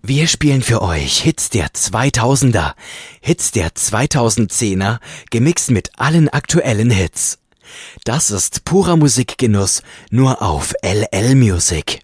Wir spielen für euch Hits der 2000er, Hits der 2010er, gemixt mit allen aktuellen Hits. Das ist purer Musikgenuss, nur auf LL Music.